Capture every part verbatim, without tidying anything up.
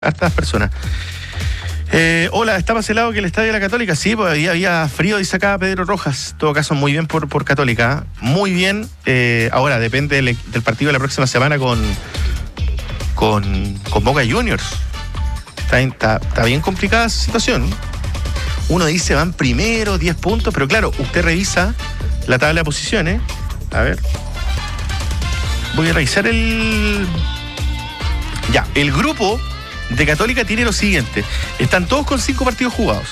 hartas personas. Eh, hola, ¿está más helado que el Estadio de la Católica? Sí, pues había, había frío, dice acá Pedro Rojas. En todo caso, muy bien por, por Católica. Muy bien. Eh, ahora, depende del, del partido de la próxima semana con, con, con Boca Juniors. Está, está, está bien complicada esa situación. Uno dice, van primero, diez puntos, pero claro, usted revisa la tabla de posiciones. A ver. Voy a revisar el... Ya, el grupo de Católica tiene lo siguiente. Están todos con cinco partidos jugados.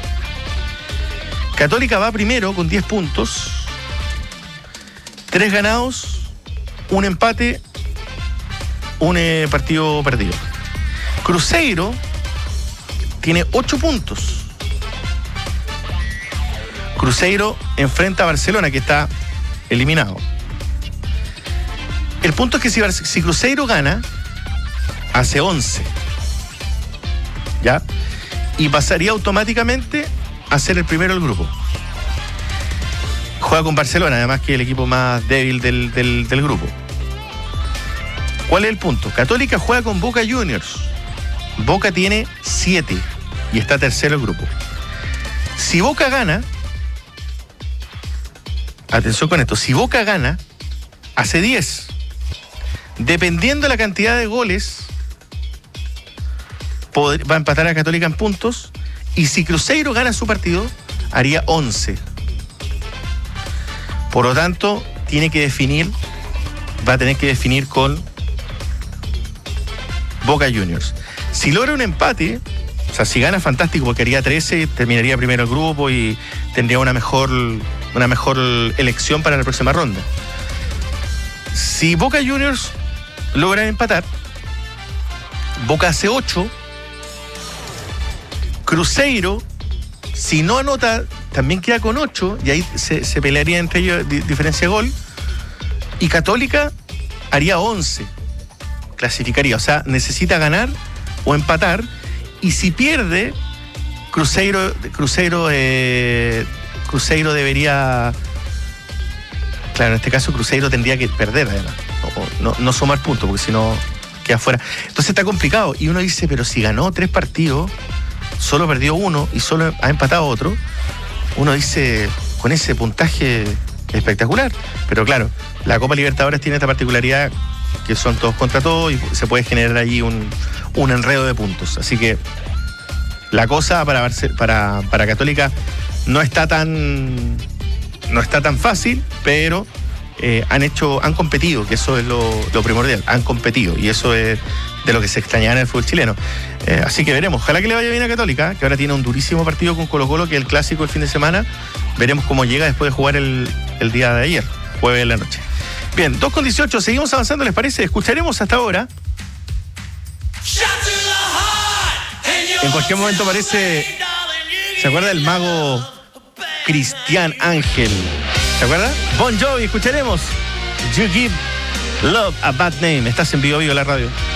Católica va primero con diez puntos. tres ganados, un empate, un eh, partido perdido. Cruzeiro tiene ocho puntos. Cruzeiro enfrenta a Barcelona, que está eliminado. El punto es que si, si Cruzeiro gana, hace once. ¿Ya? Y pasaría automáticamente a ser el primero del grupo. Juega con Barcelona, además que es el equipo más débil del, del, del grupo. ¿Cuál es el punto? Católica juega con Boca Juniors. Boca tiene siete y está tercero el grupo. Si Boca gana, atención con esto, si Boca gana, hace diez. Dependiendo de la cantidad de goles, va a empatar a Católica en puntos, y si Cruzeiro gana su partido, haría once. Por lo tanto, tiene que definir, va a tener que definir con Boca Juniors. Si logra un empate, o sea, si gana, fantástico, porque haría trece, terminaría primero el grupo y tendría una mejor, una mejor elección para la próxima ronda. Si Boca Juniors logra empatar, Boca hace ocho. Cruzeiro, si no anota, también queda con ocho, y ahí se, se pelearía entre ellos di, diferencia de gol. Y Católica haría once, clasificaría. O sea, necesita ganar o empatar. Y si pierde, Cruzeiro, Cruzeiro, eh, Cruzeiro debería... Claro, en este caso Cruzeiro tendría que perder, además. O, no, no sumar puntos, porque si no queda fuera. Entonces está complicado. Y uno dice, pero si ganó tres partidos, solo perdió uno y solo ha empatado otro, uno dice, con ese puntaje espectacular. Pero claro, la Copa Libertadores tiene esta particularidad que son todos contra todos y se puede generar allí un, un enredo de puntos. Así que la cosa para, para, para Católica no está tan no está tan fácil, pero eh, han hecho, han competido, que eso es lo, lo primordial, han competido, y eso es de lo que se extrañaba en el fútbol chileno. Eh, así que veremos. Ojalá que le vaya bien a Católica, que ahora tiene un durísimo partido con Colo-Colo, que es el clásico el fin de semana. Veremos cómo llega después de jugar el, el día de ayer, jueves en la noche. Bien, dos con dieciocho, seguimos avanzando, ¿les parece? Escucharemos hasta ahora. En cualquier momento aparece, ¿se acuerda del mago Cristian Ángel? ¿Se acuerda? Bon Jovi, escucharemos You Give Love a Bad Name. Estás en Vivo Vivo la radio.